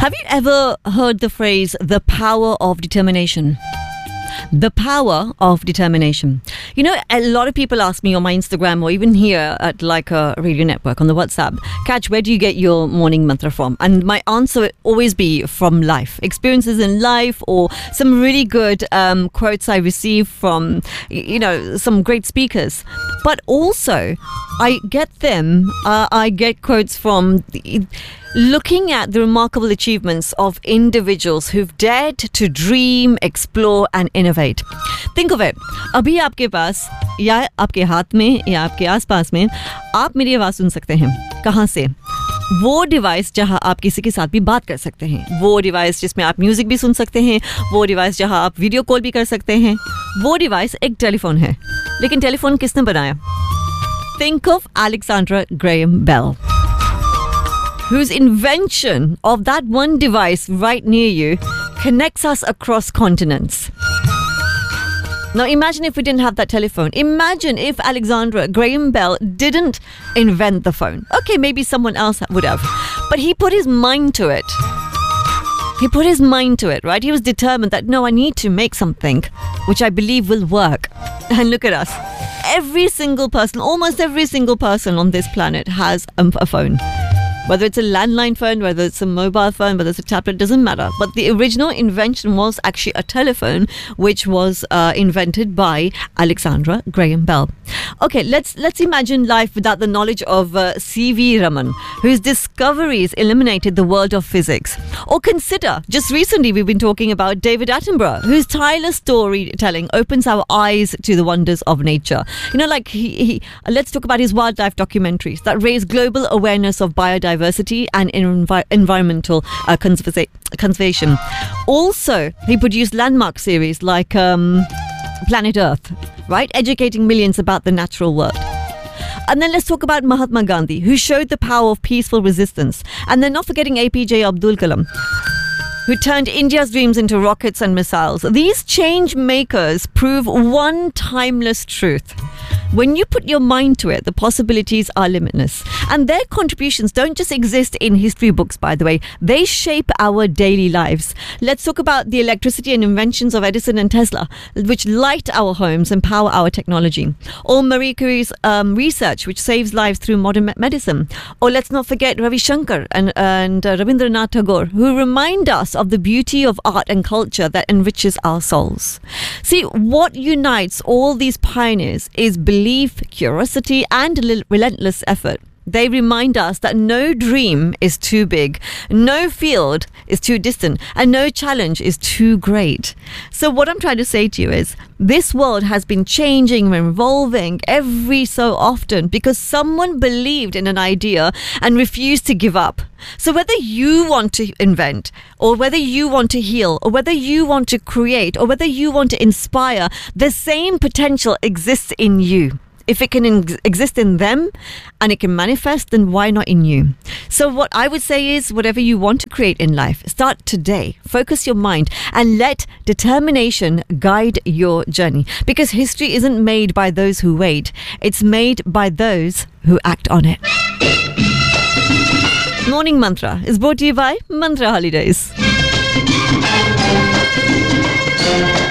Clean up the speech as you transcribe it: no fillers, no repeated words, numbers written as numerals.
Have you ever heard the phrase, the power of determination? The power of determination. You know, a lot of people ask me on my Instagram or even here at like a radio network on the WhatsApp, Catch, where do you get your morning mantra from? And my answer would always be from life, experiences in life, or some really good quotes I receive from, you know, some great speakers. But also, I get quotes from looking at the remarkable achievements of individuals who've dared to dream, explore and innovate. Think of it. अभी आपके पास या आपके हाथ में या आपके आसपास में आप मेरी आवाज़ सुन सकते हैं. कहाँ से? वो डिवाइस जहां आप किसी के साथ भी बात कर सकते हैं, वो डिवाइस जिसमें आप म्यूजिक भी सुन सकते हैं, वो डिवाइस जहां आप वीडियो कॉल भी कर सकते हैं, वो डिवाइस एक टेलीफोन है. लेकिन टेलीफोन किसने बनाया? Think of Alexander Graham Bell, whose invention of that one device right near you connects us across continents. Now imagine if we didn't have that telephone. Imagine if Alexander Graham Bell didn't invent the phone. Okay, maybe someone else would have. But he put his mind to it. Right? He was determined that, no, I need to make something which I believe will work. And look at us. Almost every single person on this planet has a phone. Whether it's a landline phone, whether it's a mobile phone, whether it's a tablet, doesn't matter. But the original invention was actually a telephone, which was invented by Alexander Graham Bell. Okay, let's imagine life without the knowledge of C.V. Raman, whose discoveries eliminated the world of physics. Or consider, just recently we've been talking about David Attenborough, whose tireless storytelling opens our eyes to the wonders of nature. You know, like let's talk about his wildlife documentaries that raise global awareness of biodiversity and environmental conservation. Also, he produced landmark series like Planet Earth, right? Educating millions about the natural world. And then let's talk about Mahatma Gandhi, who showed the power of peaceful resistance. And then not forgetting APJ Abdul Kalam, who turned India's dreams into rockets and missiles. These change makers prove one timeless truth. When you put your mind to it, the possibilities are limitless. And their contributions don't just exist in history books, by the way. They shape our daily lives. Let's talk about the electricity and inventions of Edison and Tesla, which light our homes and power our technology. Or Marie Curie's research, which saves lives through modern medicine. Or let's not forget Ravi Shankar and Rabindranath Tagore, who remind us of the beauty of art and culture that enriches our souls. See, what unites all these pioneers is belief, curiosity, and relentless effort. They remind us that no dream is too big, no field is too distant, and no challenge is too great. So what I'm trying to say to you is, this world has been changing and evolving every so often because someone believed in an idea and refused to give up. So whether you want to invent, or whether you want to heal, or whether you want to create, or whether you want to inspire, the same potential exists in you. If it can exist in them and it can manifest, then why not in you? So what I would say is, whatever you want to create in life, start today. Focus your mind and let determination guide your journey. Because history isn't made by those who wait. It's made by those who act on it. Morning Mantra is brought to you by Mantra Holidays.